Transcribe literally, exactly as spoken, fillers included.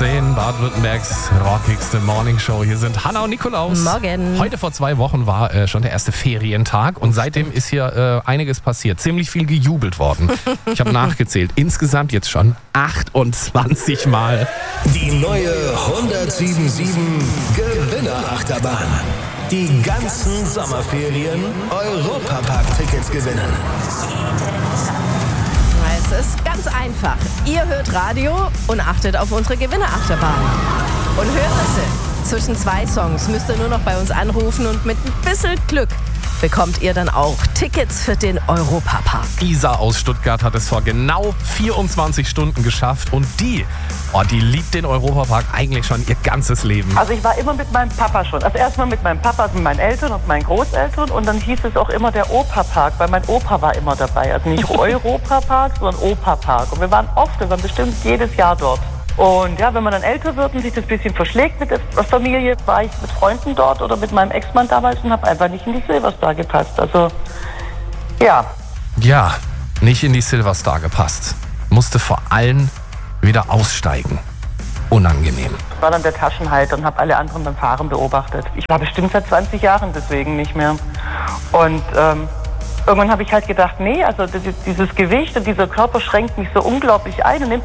zehn, Baden-Württembergs rockigste Morningshow. Hier sind Hanna und Nikolaus. Morgen. Heute vor zwei Wochen war äh, schon der erste Ferientag und seitdem ist hier äh, einiges passiert. Ziemlich viel gejubelt worden. Ich habe nachgezählt. Insgesamt jetzt schon achtundzwanzig Mal. Die neue hundertsieben sieben Gewinnerachterbahn. Die ganzen Sommerferien Europapark-Tickets gewinnen. Es ist ganz einfach. Ihr hört Radio und achtet auf unsere Gewinnerachterbahn. Und hört es. Zwischen zwei Songs müsst ihr nur noch bei uns anrufen und mit ein bisschen Glück bekommt ihr dann auch Tickets für den Europapark. Isa aus Stuttgart hat es vor genau vierundzwanzig Stunden geschafft und die, oh, die liebt den Europapark eigentlich schon ihr ganzes Leben. Also ich war immer mit meinem Papa schon. Also erstmal mit meinem Papa, also mit meinen Eltern und meinen Großeltern und dann hieß es auch immer der Opa-Park, weil mein Opa war immer dabei. Also nicht Europapark, sondern Opa-Park. Und wir waren oft, wir waren bestimmt jedes Jahr dort. Und ja, wenn man dann älter wird und sich das ein bisschen verschlägt mit der Familie, war ich mit Freunden dort oder mit meinem Ex-Mann damals und habe einfach nicht in die Silverstar gepasst. Also, ja. Ja, nicht in die Silverstar gepasst. Musste vor allem wieder aussteigen. Unangenehm. Ich war dann der Taschenhalter und habe alle anderen beim Fahren beobachtet. Ich war bestimmt seit zwanzig Jahren deswegen nicht mehr. Und ähm, irgendwann habe ich halt gedacht, nee, also dieses Gewicht und dieser Körper schränkt mich so unglaublich ein und nimmt